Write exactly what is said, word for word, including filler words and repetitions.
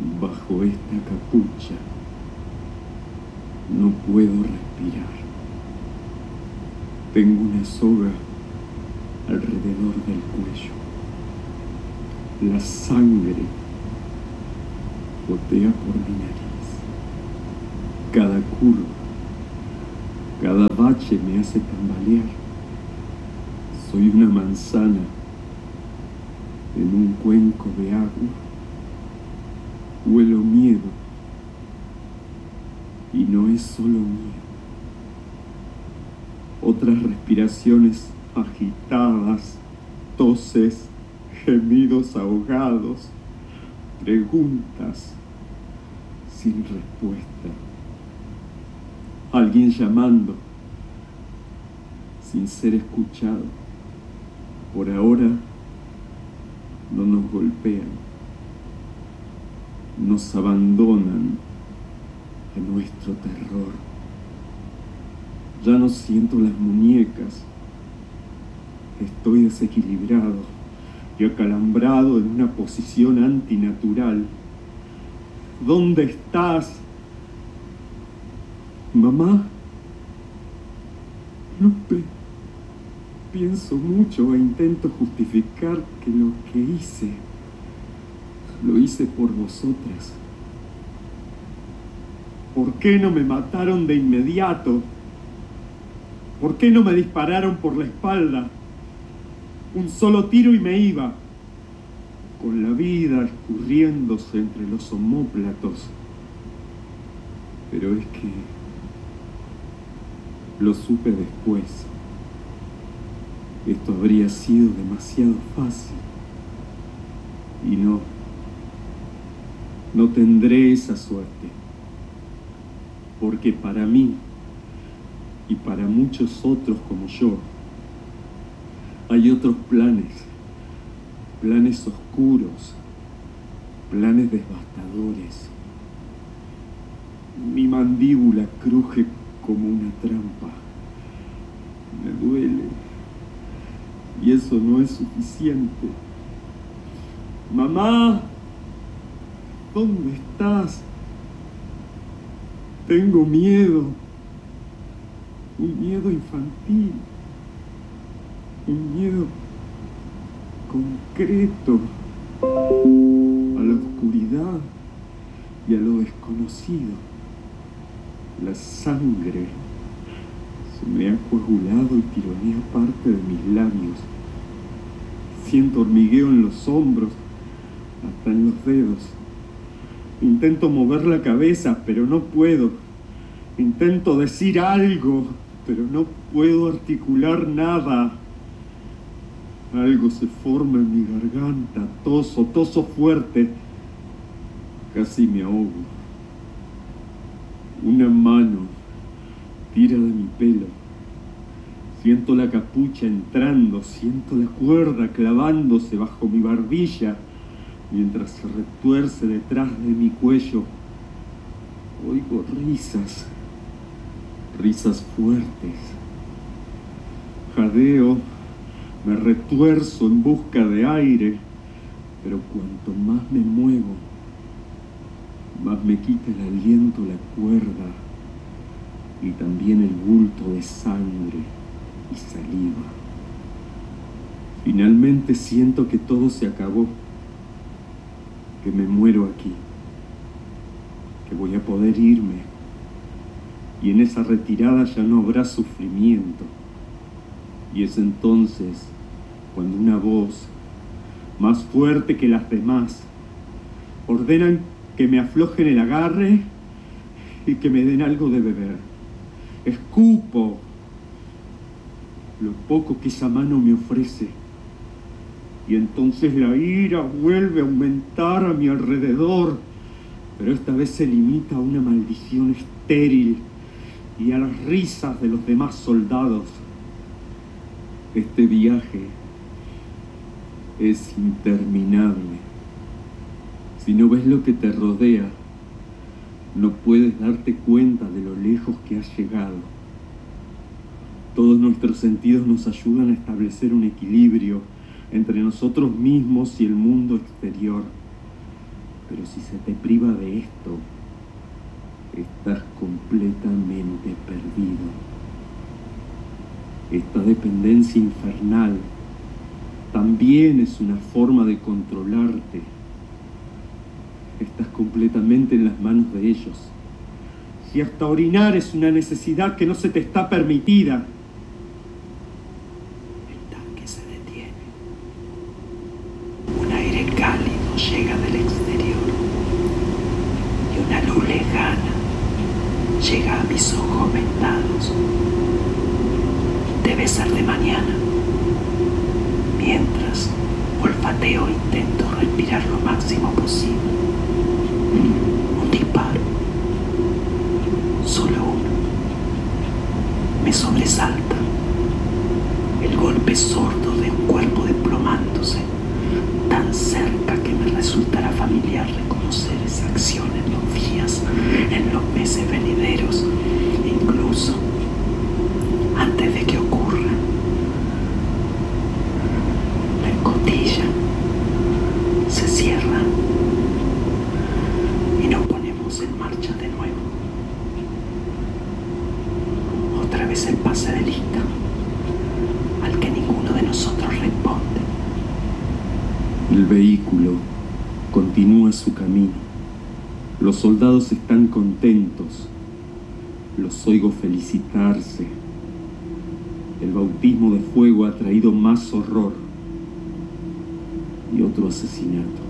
Bajo esta capucha no puedo respirar. Tengo una soga alrededor del cuello. La sangre gotea por mi nariz. Cada curva, cada bache me hace tambalear. Soy una manzana en un cuenco de agua. Huelo miedo. Y no es solo miedo. Otras respiraciones agitadas, toses, gemidos ahogados, preguntas sin respuesta. Alguien llamando sin ser escuchado. Por ahora no nos golpean. Nos abandonan a nuestro terror. Ya no siento las muñecas. Estoy desequilibrado y acalambrado en una posición antinatural. ¿Dónde estás? ¿Mamá? No pe- pienso mucho e intento justificar que lo que hice lo hice por vosotras. ¿Por qué no me mataron de inmediato? ¿Por qué no me dispararon por la espalda? Un solo tiro y me iba, con la vida escurriéndose entre los omóplatos. Pero es que lo supe después. Esto habría sido demasiado fácil. Y no, no tendré esa suerte. Porque para mí, y para muchos otros como yo, hay otros planes, planes oscuros, planes devastadores. Mi mandíbula cruje como una trampa. Me duele. Y eso no es suficiente. Mamá, ¿dónde estás? Tengo miedo. Un miedo infantil. Un miedo concreto a la oscuridad y a lo desconocido. La sangre se me ha coagulado y tironea parte de mis labios. Siento hormigueo en los hombros, hasta en los dedos. Intento mover la cabeza, pero no puedo. Intento decir algo, pero no puedo articular nada. Algo se forma en mi garganta, toso, toso fuerte. Casi me ahogo. Una mano tira de mi pelo. Siento la capucha entrando, siento la cuerda clavándose bajo mi barbilla, mientras se retuerce detrás de mi cuello. Oigo risas, risas fuertes. Jadeo, me retuerzo en busca de aire, pero cuanto más me muevo, más me quita el aliento la cuerda y también el bulto de sangre y saliva. Finalmente siento que todo se acabó, que me muero aquí, que voy a poder irme, y en esa retirada ya no habrá sufrimiento. Y es entonces cuando una voz, más fuerte que las demás, ordena que me aflojen el agarre y que me den algo de beber. Escupo lo poco que esa mano me ofrece, y entonces la ira vuelve a aumentar a mi alrededor, pero esta vez se limita a una maldición estéril y a las risas de los demás soldados. Este viaje es interminable. Si no ves lo que te rodea, no puedes darte cuenta de lo lejos que has llegado. Todos nuestros sentidos nos ayudan a establecer un equilibrio entre nosotros mismos y el mundo exterior. Pero si se te priva de esto, estás completamente perdido. Esta dependencia infernal también es una forma de controlarte. Estás completamente en las manos de ellos. Si hasta orinar es una necesidad que no se te está permitida, el tanque se detiene. Un aire cálido llega del exterior y una luz lejana llega a mis ojos vendados. Debe ser de mañana. Mientras olfateo e intento respirar lo máximo posible. Un disparo. Solo uno. Me sobresalta. El golpe sordo de un cuerpo desplomándose, tan cerca que me resultará familiar reconocer esa acción en los días, en los meses venideros, incluso antes de que ocurra. La escotilla se cierra y nos ponemos en marcha de nuevo. Otra vez el pase de lista, al que ninguno de nosotros responde. El vehículo continúa su camino. Los soldados están contentos. Los oigo felicitarse. El bautismo de fuego ha traído más horror y otro asesinato.